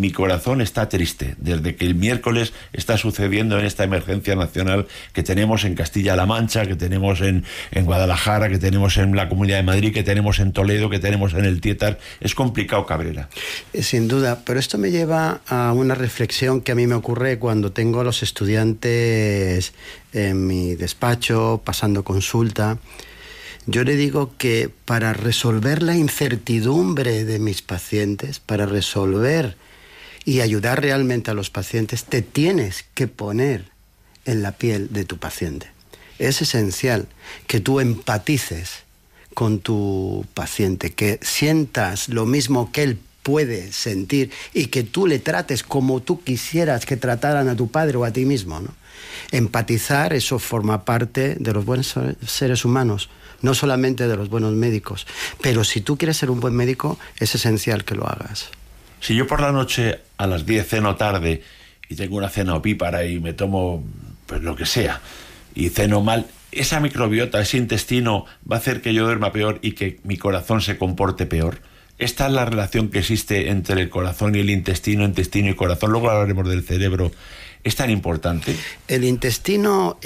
mi corazón está triste desde que el miércoles está sucediendo en esta emergencia nacional que tenemos en Castilla-La Mancha, que tenemos en Guadalajara, que tenemos en la Comunidad de Madrid, que tenemos en Toledo, que tenemos en el Tietar. Es complicado, Cabrera. Sin duda, pero esto me lleva a una reflexión que a mí me ocurre cuando tengo a los estudiantes en mi despacho, pasando consulta. Yo le digo que para resolver la incertidumbre de mis pacientes, para resolver y ayudar realmente a los pacientes, te tienes que poner en la piel de tu paciente. Es esencial que tú empatices con tu paciente, que sientas lo mismo que él puede sentir y que tú le trates como tú quisieras que trataran a tu padre o a ti mismo, ¿no? Empatizar, eso forma parte de los buenos seres humanos, no solamente de los buenos médicos. Pero si tú quieres ser un buen médico, es esencial que lo hagas. Si yo por la noche a las 10 ceno tarde y tengo una cena opípara y me tomo pues lo que sea y ceno mal, esa microbiota, ese intestino va a hacer que yo duerma peor y que mi corazón se comporte peor. Esta es la relación que existe entre el corazón y el intestino y corazón. Luego hablaremos del cerebro. ¿Es tan importante? El intestino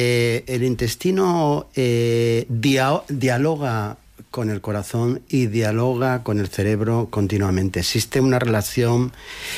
dialoga con el corazón y dialoga con el cerebro continuamente. Existe una relación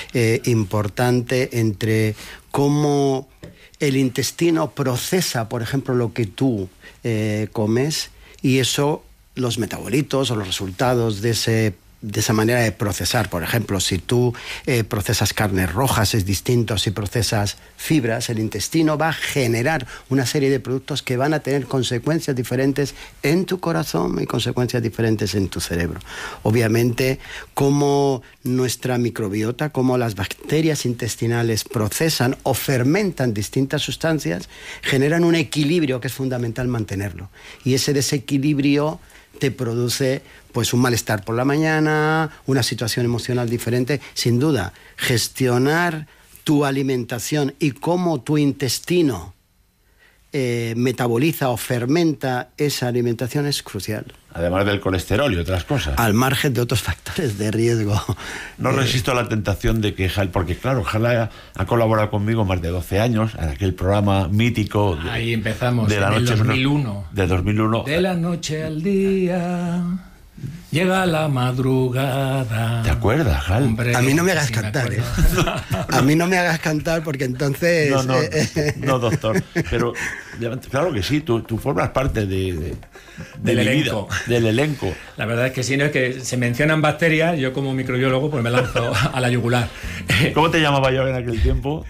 importante entre cómo el intestino procesa, por ejemplo, lo que tú comes, y eso, los metabolitos o los resultados de esa manera de procesar. Por ejemplo, si tú procesas carnes rojas, es distinto si procesas fibras. El intestino va a generar una serie de productos que van a tener consecuencias diferentes en tu corazón y consecuencias diferentes en tu cerebro. Obviamente, como nuestra microbiota, como las bacterias intestinales procesan o fermentan distintas sustancias, generan un equilibrio que es fundamental mantenerlo. Y ese desequilibrio te produce pues un malestar por la mañana, una situación emocional diferente. Sin duda, gestionar tu alimentación y cómo tu intestino metaboliza o fermenta esa alimentación es crucial. Además del colesterol y otras cosas. Al margen de otros factores de riesgo. No resisto a la tentación de que porque claro, Jala ha colaborado conmigo más de 12 años en aquel programa mítico. Ahí empezamos, de la en noche, el 2001. De 2001. De la noche al día llega la madrugada. ¿Te acuerdas, Jal? Hombre, a mí no me hagas cantar, ¿eh? A mí no me hagas cantar porque entonces... No, doctor. Pero claro que sí, tú formas parte de del elenco. Del elenco. La verdad es que sí, no es que se mencionan bacterias, yo como microbiólogo pues me lanzo a la yugular. ¿Cómo te llamaba yo en aquel tiempo?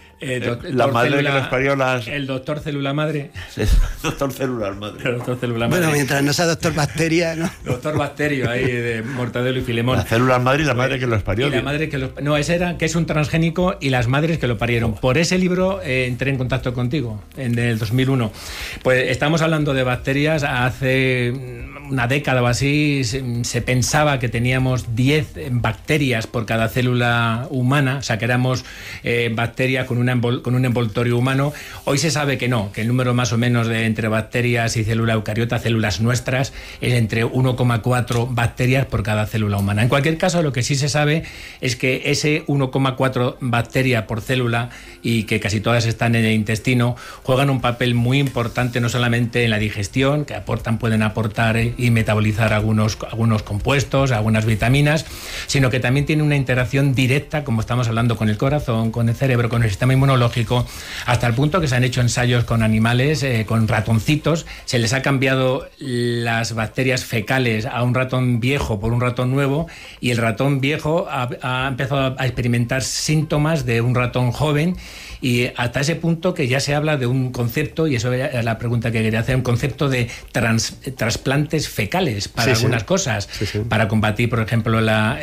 La madre que nos parió las... El doctor célula madre. Doctor células madre. El doctor célula madre. Bueno, mientras no sea doctor bacteria, ¿no? Doctor Bacterio, ahí de Mortadelo y Filemón. Las células madre y la madre que los parió. Y la madre que los... No, ese era que es un transgénico y las madres que lo parieron. Por ese libro entré en contacto contigo, en el 2001. Pues estamos hablando de bacterias. Hace una década o así se pensaba que teníamos 10 bacterias por cada célula humana, o sea que éramos bacterias con un envoltorio humano. Hoy se sabe que no, que el número más o menos de entre bacterias y célula eucariota, células nuestras, es entre 1,4 bacterias por cada célula humana. En cualquier caso, lo que sí se sabe es que ese 1,4 bacterias por célula, y que casi todas están en el intestino, juegan un papel muy importante no solamente en la digestión, que pueden aportar y metabolizar algunos compuestos, algunas vitaminas, sino que también tiene una interacción directa, como estamos hablando, con el corazón, con el cerebro, con el sistema inmunológico, hasta el punto que se han hecho ensayos con animales, con ratoncitos. Se les ha cambiado las bacterias fecales a un ratón viejo por un ratón nuevo, y el ratón viejo ha empezado a experimentar síntomas de un ratón joven, y hasta ese punto que ya se habla de un concepto, y eso es la pregunta que quería hacer, un concepto de trasplantes fecales para algunas cosas, para combatir, por ejemplo, la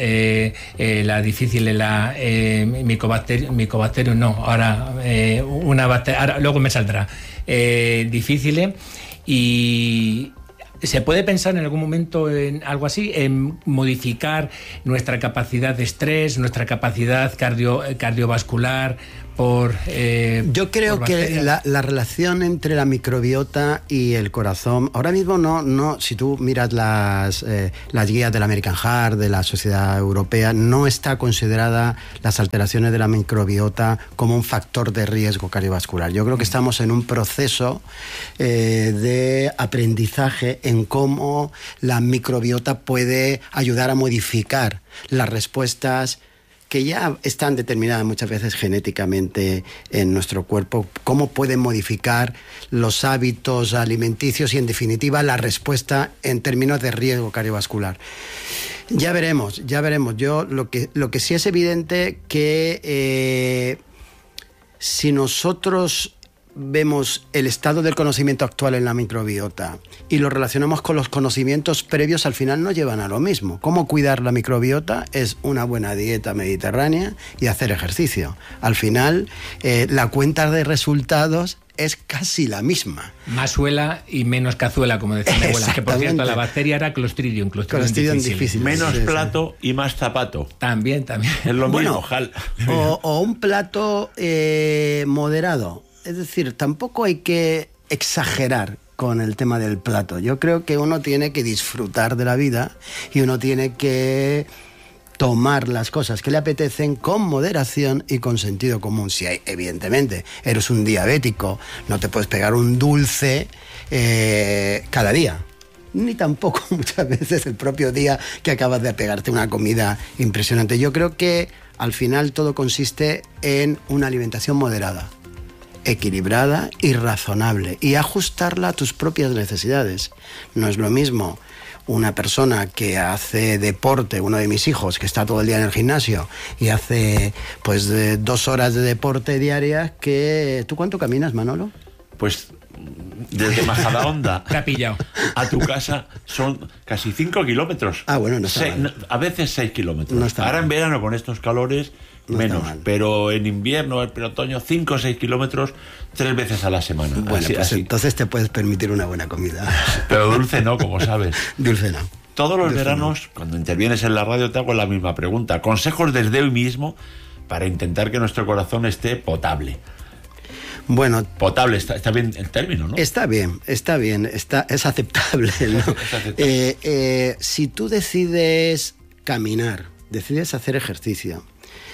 difícil, la micobacterium, no, ahora una bacteria, ahora, luego me saldrá, difícil, y ¿Se puede pensar en algún momento en algo así, en modificar nuestra capacidad de estrés, nuestra capacidad cardiovascular yo creo que la relación entre la microbiota y el corazón, ahora mismo no, si tú miras las guías de la American Heart, de la Sociedad Europea, no está considerada las alteraciones de la microbiota como un factor de riesgo cardiovascular. Yo creo que estamos en un proceso de aprendizaje en cómo la microbiota puede ayudar a modificar las respuestas que ya están determinadas muchas veces genéticamente en nuestro cuerpo, cómo pueden modificar los hábitos alimenticios y, en definitiva, la respuesta en términos de riesgo cardiovascular. Ya veremos. Yo lo que sí es evidente que si nosotros vemos el estado del conocimiento actual en la microbiota y lo relacionamos con los conocimientos previos, al final nos llevan a lo mismo. ¿Cómo cuidar la microbiota? Es una buena dieta mediterránea y hacer ejercicio. Al final, la cuenta de resultados es casi la misma. Más suela y menos cazuela, como decía mi abuela. Que, por cierto, la bacteria era Clostridium difficile. Menos plato y más zapato. También. Es lo mismo, o un plato moderado. Es decir, tampoco hay que exagerar con el tema del plato. Yo creo que uno tiene que disfrutar de la vida y uno tiene que tomar las cosas que le apetecen con moderación y con sentido común. Si evidentemente eres un diabético, no te puedes pegar un dulce cada día. Ni tampoco muchas veces el propio día que acabas de pegarte una comida impresionante. Yo creo que al final todo consiste en una alimentación moderada, equilibrada y razonable, y ajustarla a tus propias necesidades. No es lo mismo una persona que hace deporte, uno de mis hijos que está todo el día en el gimnasio y hace 2 horas de deporte diarias, que... ¿Tú cuánto caminas, Manolo? Pues desde Majadahonda te ha pillado a tu casa son casi 5 kilómetros. Bueno, no está mal. A veces 6 kilómetros. No está Ahora mal. En verano con estos calores menos, pero en invierno, en otoño, 5 o 6 kilómetros 3 veces a la semana. Bueno, así. Entonces te puedes permitir una buena comida. Pero dulce no, como sabes. Dulce no. Todos los veranos, cuando intervienes en la radio, te hago la misma pregunta. Consejos desde hoy mismo para intentar que nuestro corazón esté potable. Bueno, potable, está bien el término, ¿no? Está bien, es aceptable, ¿no? Es aceptable. Si tú decides caminar, decides hacer ejercicio,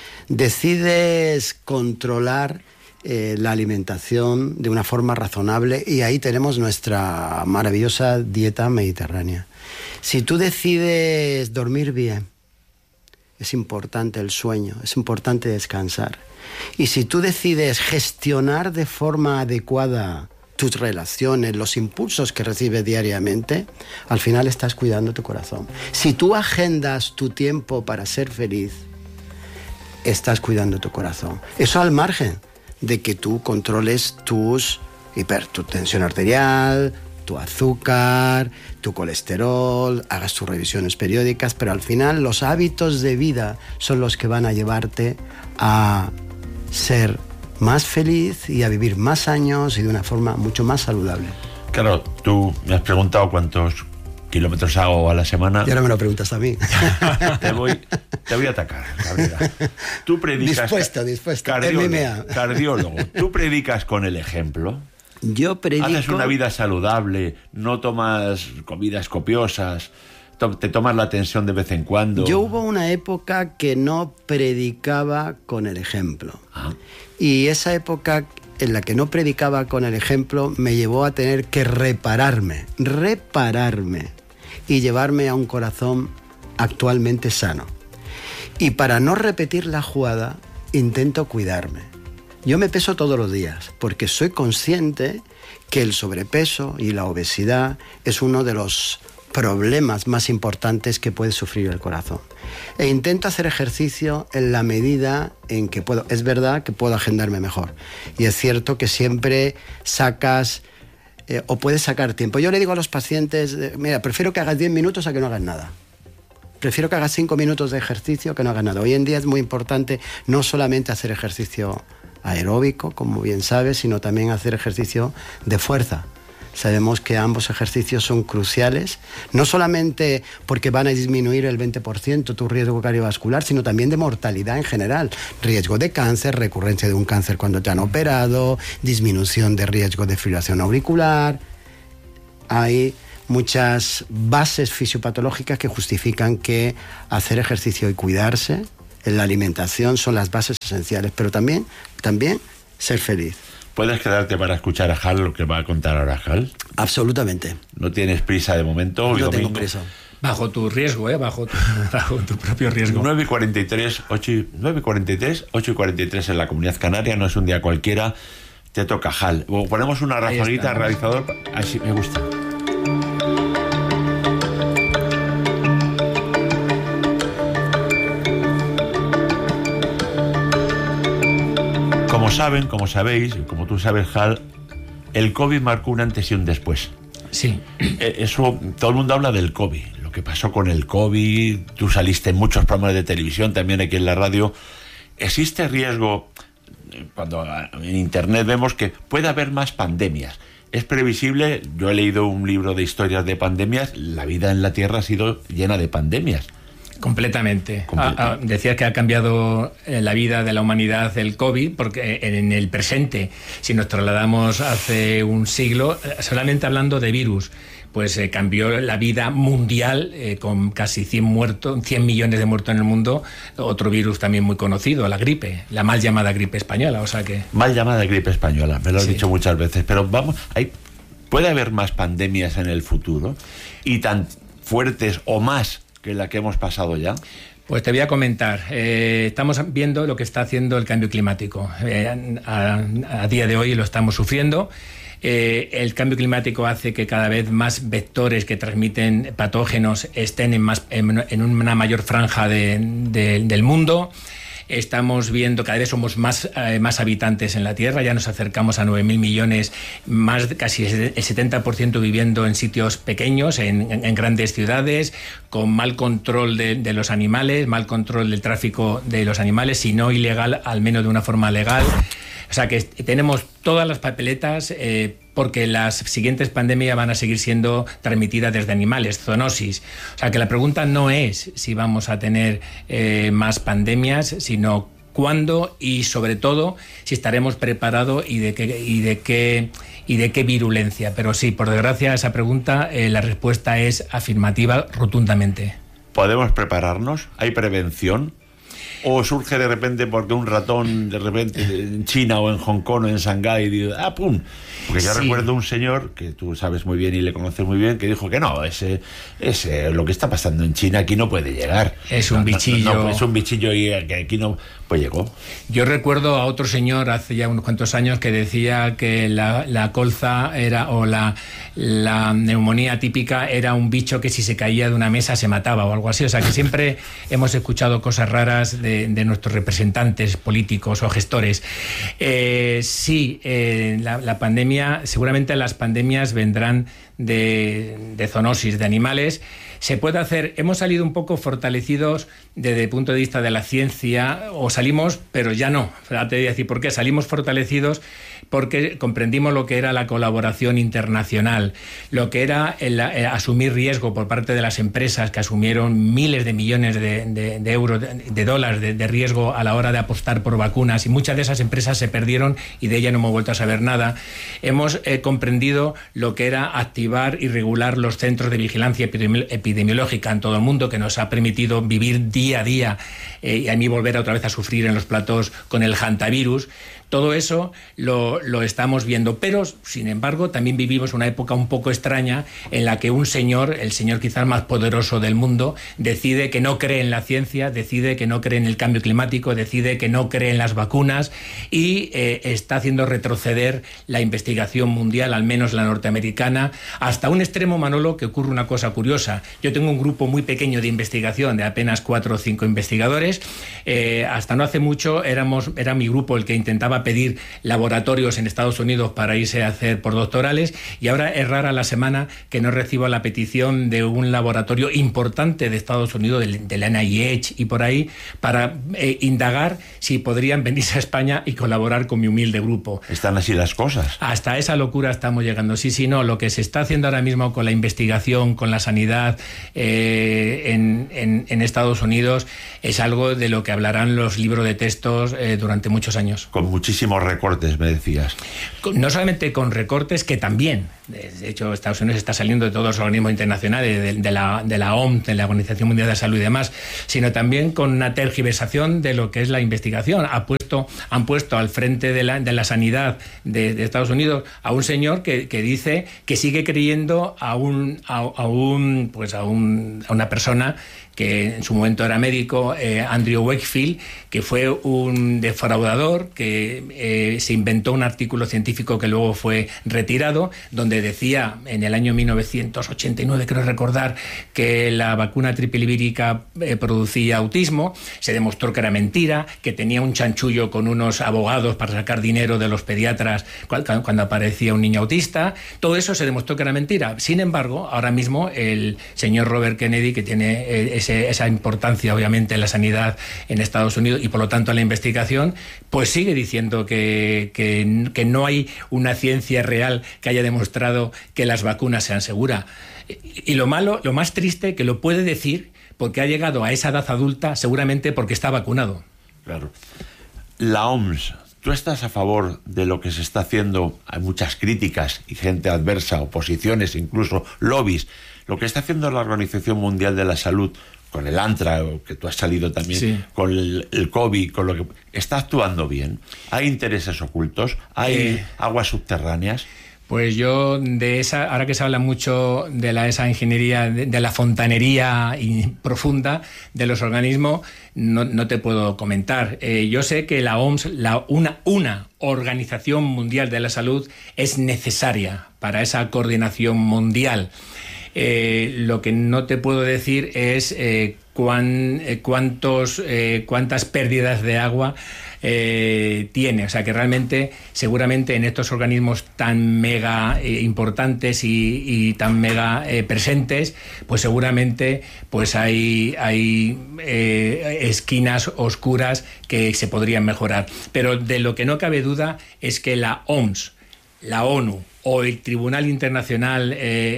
decides controlar la alimentación de una forma razonable, y ahí tenemos nuestra maravillosa dieta mediterránea. Si tú decides dormir bien, es importante el sueño, es importante descansar. Y si tú decides gestionar de forma adecuada tus relaciones, los impulsos que recibes diariamente, al final estás cuidando tu corazón. Si tú agendas tu tiempo para ser feliz, estás cuidando tu corazón. Eso al margen de que tú controles tu tensión arterial, tu azúcar, tu colesterol, hagas tus revisiones periódicas, pero al final los hábitos de vida son los que van a llevarte a ser más feliz y a vivir más años y de una forma mucho más saludable. Claro, tú me has preguntado cuántos kilómetros hago a la semana. Y ahora me lo preguntas a mí. Te voy a atacar, Cabrera. Tú predicas... Dispuesto. Cardiólogo. ¿Tú predicas con el ejemplo? Yo predico... Haces una vida saludable, no tomas comidas copiosas, te tomas la tensión de vez en cuando. Yo hubo una época que no predicaba con el ejemplo. Y esa época en la que no predicaba con el ejemplo me llevó a tener que repararme y llevarme a un corazón actualmente sano. Y para no repetir la jugada, intento cuidarme. Yo me peso todos los días porque soy consciente que el sobrepeso y la obesidad es uno de los problemas más importantes que puede sufrir el corazón. E intento hacer ejercicio en la medida en que puedo. Es verdad que puedo agendarme mejor. Y es cierto que siempre sacas o puedes sacar tiempo. Yo le digo a los pacientes, mira, prefiero que hagas 10 minutos a que no hagas nada. Prefiero que hagas 5 minutos de ejercicio que no hagas nada. Hoy en día es muy importante no solamente hacer ejercicio aeróbico, como bien sabes, sino también hacer ejercicio de fuerza. Sabemos que ambos ejercicios son cruciales, no solamente porque van a disminuir el 20% tu riesgo cardiovascular, sino también de mortalidad en general. Riesgo de cáncer, recurrencia de un cáncer cuando te han operado, disminución de riesgo de fibrilación auricular. Hay muchas bases fisiopatológicas que justifican que hacer ejercicio y cuidarse en la alimentación son las bases esenciales, pero también ser feliz. ¿Puedes quedarte para escuchar a Hal lo que va a contar ahora Hal? Absolutamente. ¿No tienes prisa de momento? No tengo prisa. Bajo tu riesgo, bajo tu propio riesgo. 9:43, 8:43 en la Comunidad Canaria, no es un día cualquiera. Te toca, Hal. Ponemos una rafaguita al realizador, así me gusta. Como sabéis, como tú sabes, Hal, el COVID marcó un antes y un después. Sí. Eso, todo el mundo habla del COVID, lo que pasó con el COVID. Tú saliste en muchos programas de televisión, también aquí en la radio. ¿Existe riesgo, cuando en Internet vemos que puede haber más pandemias? Es previsible, yo he leído un libro de historias de pandemias, la vida en la Tierra ha sido llena de pandemias. Completamente. Decías que ha cambiado la vida de la humanidad el COVID, porque en el presente, si nos trasladamos hace un siglo, solamente hablando de virus, pues cambió la vida mundial con casi 100 millones de muertos en el mundo. Otro virus también muy conocido, la gripe, la mal llamada gripe española. O sea que... Mal llamada gripe española, me lo has dicho muchas veces, pero puede haber más pandemias en el futuro y tan fuertes o más que la que hemos pasado ya. Pues te voy a comentar. Estamos viendo lo que está haciendo el cambio climático. A día de hoy lo estamos sufriendo. El cambio climático hace que cada vez más vectores que transmiten patógenos estén en una mayor franja del mundo. Estamos viendo, cada vez somos más habitantes en la Tierra, ya nos acercamos a 9.000 millones, casi el 70% viviendo en sitios pequeños, en grandes ciudades, con mal control de los animales, mal control del tráfico de los animales, si no ilegal, al menos de una forma legal. O sea que tenemos todas las papeletas porque las siguientes pandemias van a seguir siendo transmitidas desde animales, zoonosis. O sea que la pregunta no es si vamos a tener más pandemias, sino cuándo y sobre todo si estaremos preparados y de qué virulencia. Pero sí, por desgracia, a esa pregunta la respuesta es afirmativa rotundamente. ¿Podemos prepararnos? ¿Hay prevención? ¿O surge de repente porque un ratón de repente en China o en Hong Kong o en Shanghái dice, ¡pum! Porque yo recuerdo un señor, que tú sabes muy bien y le conoces muy bien, que dijo que no, ese lo que está pasando en China aquí no puede llegar. Es un bichillo. No, es un bichillo y que aquí no... Pues llegó. Yo recuerdo a otro señor hace ya unos cuantos años que decía que la colza o la neumonía típica era un bicho que si se caía de una mesa se mataba o algo así. O sea que siempre hemos escuchado cosas raras de nuestros representantes políticos o gestores. La pandemia, seguramente las pandemias vendrán de zoonosis de animales. Se puede hacer, hemos salido un poco fortalecidos desde el punto de vista de la ciencia, o salimos, pero ya no. Te voy a decir por qué. Salimos fortalecidos porque comprendimos lo que era la colaboración internacional, lo que era el asumir riesgo por parte de las empresas que asumieron miles de millones de euros, de dólares de riesgo a la hora de apostar por vacunas, y muchas de esas empresas se perdieron y de ellas no hemos vuelto a saber nada. Hemos comprendido lo que era activar y regular los centros de vigilancia epidemiológica en todo el mundo, que nos ha permitido vivir día a día y a mí volver otra vez a sufrir en los platós con el hantavirus. Todo eso lo estamos viendo, pero sin embargo también vivimos una época un poco extraña en la que un señor, el señor quizás más poderoso del mundo, decide que no cree en la ciencia, decide que no cree en el cambio climático, decide que no cree en las vacunas y está haciendo retroceder la investigación mundial, al menos la norteamericana, hasta un extremo, Manolo, que ocurre una cosa curiosa. Yo tengo un grupo muy pequeño de investigación de apenas 4 o 5 investigadores. Hasta no hace mucho era mi grupo el que intentaba pedir laboratorios en Estados Unidos para irse a hacer postdoctorales, y ahora es rara la semana que no recibo la petición de un laboratorio importante de Estados Unidos, del NIH y por ahí, para indagar si podrían venirse a España y colaborar con mi humilde grupo. ¿Están así las cosas? Hasta esa locura estamos llegando. Sí, no, lo que se está haciendo ahora mismo con la investigación, con la sanidad en Estados Unidos es algo de lo que hablarán los libros de textos durante muchos años. Con muchísimos recortes, me decías. No solamente con recortes, que también. De hecho, Estados Unidos está saliendo de todos los organismos internacionales, de la OMS, de la Organización Mundial de la Salud y demás, sino también con una tergiversación de lo que es la investigación. Han puesto al frente de la sanidad de Estados Unidos a un señor que dice que sigue creyendo a una persona que en su momento era médico, Andrew Wakefield, que fue un defraudador, que se inventó un artículo científico que luego fue retirado, donde decía en el año 1989, creo recordar, que la vacuna tripivírica producía autismo. Se demostró que era mentira, que tenía un chanchullo con unos abogados para sacar dinero de los pediatras cuando aparecía un niño autista. Todo eso se demostró que era mentira. Sin embargo, ahora mismo el señor Robert Kennedy, que tiene esa importancia obviamente en la sanidad en Estados Unidos y por lo tanto en la investigación, pues sigue diciendo que no hay una ciencia real que haya demostrado que las vacunas sean seguras. Y lo más triste, que lo puede decir porque ha llegado a esa edad adulta seguramente porque está vacunado. Claro. La OMS, ¿tú estás a favor de lo que se está haciendo? Hay muchas críticas y gente adversa, oposiciones, incluso lobbies. Lo que está haciendo la Organización Mundial de la Salud con el ANTRA, que tú has salido también, sí, con el COVID, con lo que está actuando bien. ¿Hay intereses ocultos? ¿Hay aguas subterráneas? Pues yo ahora que se habla mucho de esa ingeniería, de la fontanería profunda de los organismos, no te puedo comentar. Yo sé que la OMS, una Organización Mundial de la Salud, es necesaria para esa coordinación mundial. Lo que no te puedo decir es cuántas pérdidas de agua tiene. O sea que realmente, seguramente en estos organismos tan mega importantes y tan mega presentes, pues seguramente pues hay esquinas oscuras que se podrían mejorar. Pero de lo que no cabe duda es que la OMS, la ONU o el Tribunal Internacional,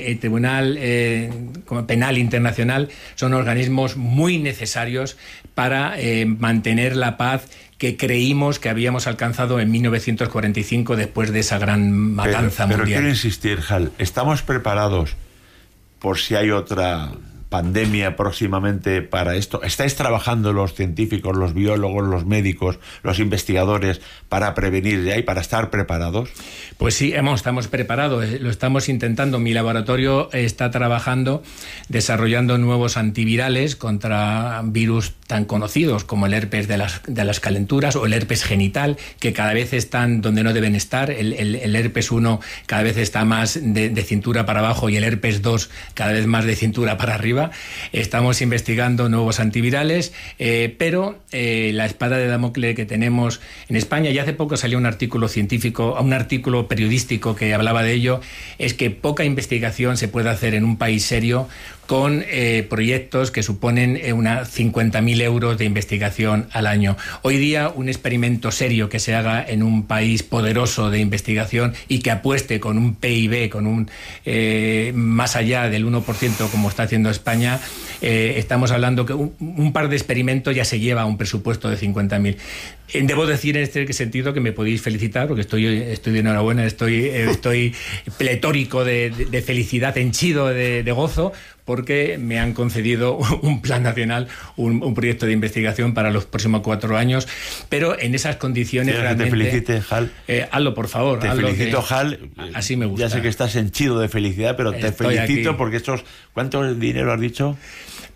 Penal Internacional, son organismos muy necesarios para mantener la paz que creímos que habíamos alcanzado en 1945 después de esa gran matanza mundial. Pero quiero insistir, Hal, ¿estamos preparados por si hay otra pandemia próximamente para esto? ¿Estáis trabajando los científicos, los biólogos, los médicos, los investigadores para prevenir ya y para estar preparados? Pues sí, estamos preparados, lo estamos intentando. Mi laboratorio está trabajando, desarrollando nuevos antivirales contra virus tan conocidos como el herpes de las calenturas o el herpes genital, que cada vez están donde no deben estar. El herpes 1 cada vez está más de cintura para abajo y el herpes 2 cada vez más de cintura para arriba. Estamos investigando nuevos antivirales, pero la espada de Damocles que tenemos en España, y hace poco salió un artículo científico, un artículo periodístico que hablaba de ello, es que poca investigación se puede hacer en un país serio con proyectos que suponen 50.000 euros de investigación al año. Hoy día, un experimento serio que se haga en un país poderoso de investigación y que apueste con un PIB, con un más allá del 1%, como está haciendo España, estamos hablando que un par de experimentos ya se lleva a un presupuesto de 50.000. Debo decir en este sentido que me podéis felicitar, porque estoy de enhorabuena, estoy pletórico de felicidad, henchido de gozo, porque me han concedido un plan nacional, un proyecto de investigación para los próximos 4 años, pero en esas condiciones realmente... Que te felicite, Hal. Hazlo, por favor. Te felicito, Hal. Así me gusta. Ya sé que estás henchido de felicidad, pero te felicito aquí porque ¿cuánto dinero has dicho?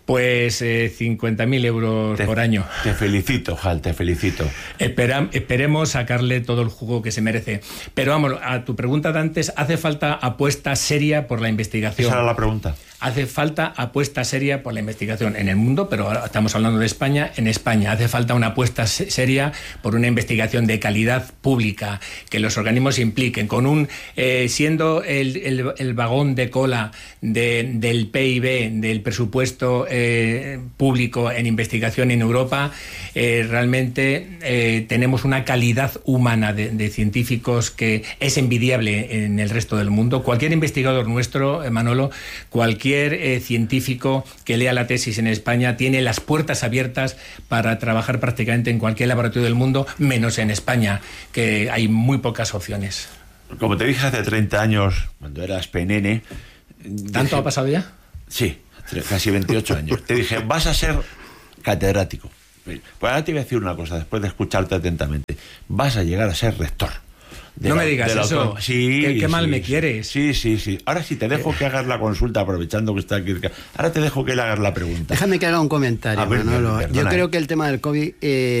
Pues 50.000 euros por año. Te felicito, Jal, te felicito. Esperemos sacarle todo el jugo que se merece. Pero vamos, a tu pregunta de antes, ¿hace falta apuesta seria por la investigación? Esa era la pregunta. Hace falta apuesta seria por la investigación en el mundo, pero ahora estamos hablando de España. En España hace falta una apuesta seria por una investigación de calidad pública, que los organismos se impliquen, con siendo el vagón de cola del PIB, del presupuesto público en investigación en Europa. Realmente tenemos una calidad humana de científicos que es envidiable en el resto del mundo. Cualquier investigador nuestro, Manolo, cualquier científico que lea la tesis en España tiene las puertas abiertas para trabajar prácticamente en cualquier laboratorio del mundo, menos en España, que hay muy pocas opciones. Como te dije hace 30 años, cuando eras penene... ¿Tanto ha pasado ya? Sí, casi 28 años. Te dije, vas a ser catedrático. Pues ahora te voy a decir una cosa, después de escucharte atentamente. Vas a llegar a ser rector. No me digas eso. Sí, qué mal sí, me quieres. Sí. Ahora sí te dejo que hagas la consulta, aprovechando que está aquí. Ahora te dejo que le hagas la pregunta. Déjame que haga un comentario, Manolo. Yo creo que el tema del COVID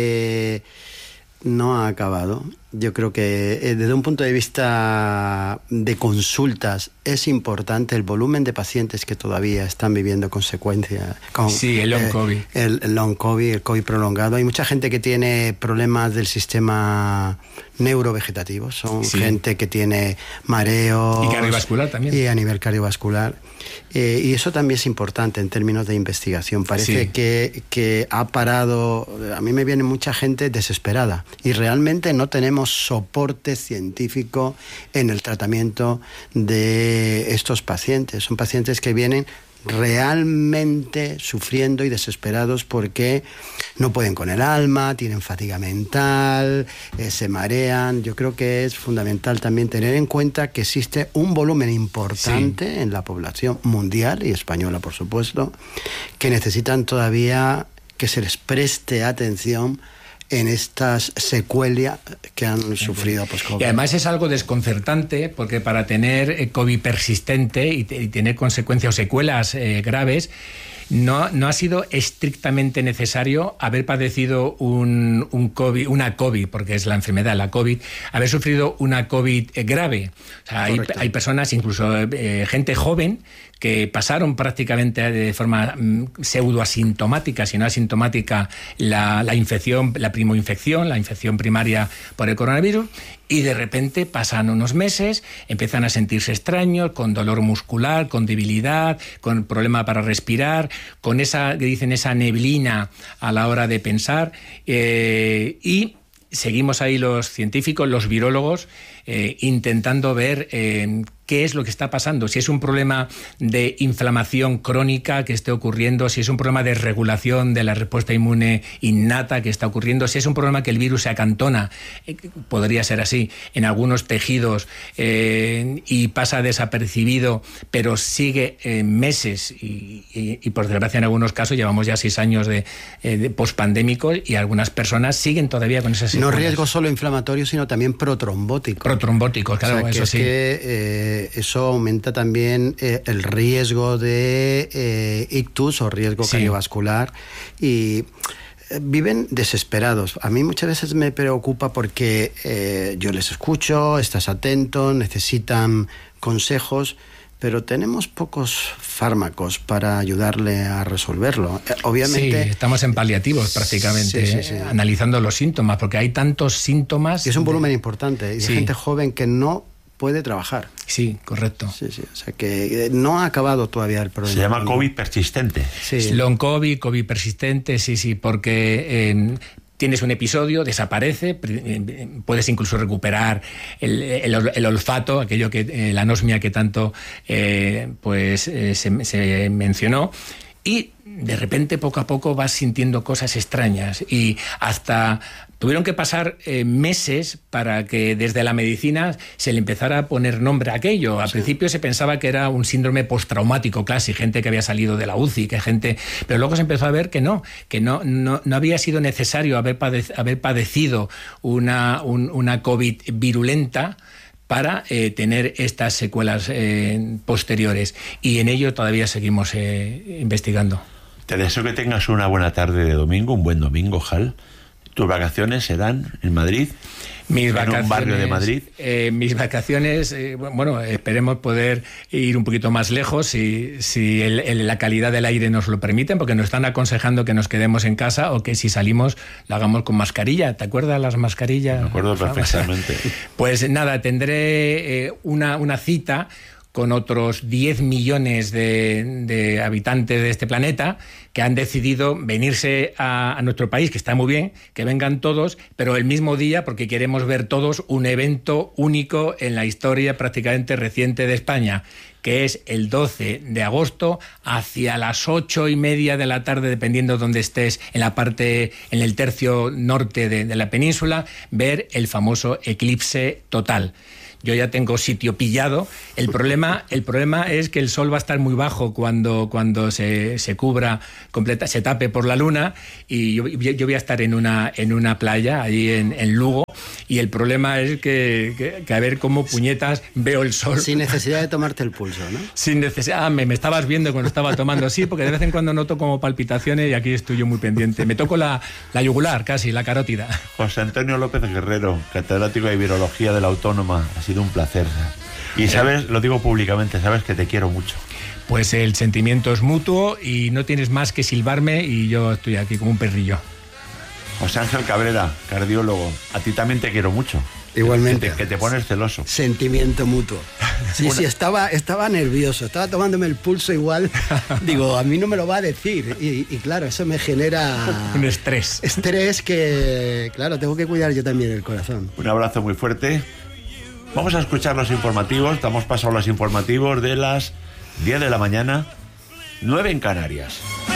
no ha acabado. Yo creo que desde un punto de vista de consultas es importante el volumen de pacientes que todavía están viviendo consecuencias. Sí, el long COVID. El long COVID, el COVID prolongado. Hay mucha gente que tiene problemas del sistema neurovegetativo. Son gente que tiene mareos. Y cardiovascular también. Y a nivel cardiovascular. Y eso también es importante en términos de investigación. Parece que ha parado... A mí me viene mucha gente desesperada. Y realmente no tenemos soporte científico en el tratamiento de estos pacientes. Son pacientes que vienen realmente sufriendo y desesperados porque no pueden con el alma, tienen fatiga mental, se marean. Yo creo que es fundamental también tener en cuenta que existe un volumen importante en la población mundial y española, por supuesto, que necesitan todavía que se les preste atención en estas secuelas que han sufrido post-COVID. Y además es algo desconcertante porque para tener COVID persistente y tener consecuencias o secuelas graves, no ha sido estrictamente necesario haber padecido una COVID, porque es la enfermedad, la COVID, haber sufrido una COVID grave. O sea, hay personas, incluso gente joven, que pasaron prácticamente de forma pseudoasintomática, si no asintomática, la infección, la primoinfección, la infección primaria por el coronavirus, y de repente pasan unos meses, empiezan a sentirse extraños, con dolor muscular, con debilidad, con problema para respirar, con esa, que dicen, esa neblina a la hora de pensar, y seguimos ahí los científicos, los virólogos, intentando ver qué es lo que está pasando, si es un problema de inflamación crónica que esté ocurriendo, si es un problema de regulación de la respuesta inmune innata que está ocurriendo, si es un problema que el virus se acantona, podría ser así, en algunos tejidos y pasa desapercibido, pero sigue meses y por desgracia en algunos casos llevamos ya 6 años de pospandémicos y algunas personas siguen todavía con esas secuelas. No riesgo solo inflamatorio, sino también protrombótico. Protrombóticos, claro, o sea, eso sí. Eso aumenta también el riesgo de ictus o riesgo cardiovascular y viven desesperados. A mí muchas veces me preocupa porque yo les escucho, estás atento, necesitan consejos, pero tenemos pocos fármacos para ayudarle a resolverlo. Obviamente... Sí, estamos en paliativos prácticamente, sí. Analizando los síntomas, porque hay tantos síntomas... Y es un volumen importante, y de gente joven que no puede trabajar. Sí, correcto. Sí, o sea que no ha acabado todavía el problema. Se llama COVID persistente. Sí. Long COVID, COVID persistente, sí, porque... tienes un episodio, desaparece, puedes incluso recuperar el olfato, aquello que la anosmia que tanto se mencionó, y de repente poco a poco vas sintiendo cosas extrañas y hasta tuvieron que pasar meses para que desde la medicina se le empezara a poner nombre a aquello. Al principio se pensaba que era un síndrome postraumático clásico, gente que había salido de la UCI, pero luego se empezó a ver que no había sido necesario haber padecido una COVID virulenta para tener estas secuelas posteriores, y en ello todavía seguimos investigando. Te deseo que tengas una buena tarde de domingo, un buen domingo, Jal. ¿Tus vacaciones serán en Madrid? Mis vacaciones, ¿en un barrio de Madrid? Mis vacaciones, bueno, esperemos poder ir un poquito más lejos si la calidad del aire nos lo permite, porque nos están aconsejando que nos quedemos en casa o que si salimos lo hagamos con mascarilla. ¿Te acuerdas las mascarillas? Me acuerdo perfectamente. Pues nada, tendré una cita con otros 10 millones de habitantes de este planeta que han decidido venirse a nuestro país, que está muy bien, que vengan todos, pero el mismo día, porque queremos ver todos un evento único en la historia prácticamente reciente de España, que es el 12 de agosto, hacia las 8:30 de la tarde, dependiendo de dónde estés, en el tercio norte de la península, ver el famoso eclipse total. Yo ya tengo sitio pillado. El problema es que el sol va a estar muy bajo cuando se cubra completa, se tape por la luna, y yo voy a estar en una playa ahí en Lugo, y el problema es que a ver cómo puñetas veo el sol. Sin necesidad de tomarte el pulso, ¿no? Sin necesidad. Me estabas viendo cuando estaba tomando, sí, porque de vez en cuando noto como palpitaciones y aquí estoy yo muy pendiente. Me toco la yugular casi, la carótida. José Antonio López Guerrero, catedrático de Virología de la Autónoma. Ha sido un placer. Y sabes, lo digo públicamente, sabes que te quiero mucho. Pues el sentimiento es mutuo y no tienes más que silbarme y yo estoy aquí como un perrillo. José Ángel Cabrera, cardiólogo, a ti también te quiero mucho. Igualmente. Que te pones celoso. Sentimiento mutuo. Sí, estaba nervioso, estaba tomándome el pulso igual. Digo, a mí no me lo va a decir. Y claro, eso me genera... un estrés. Estrés que, claro, tengo que cuidar yo también el corazón. Un abrazo muy fuerte. Vamos a escuchar los informativos. Estamos pasando los informativos de las 10 de la mañana, 9 en Canarias.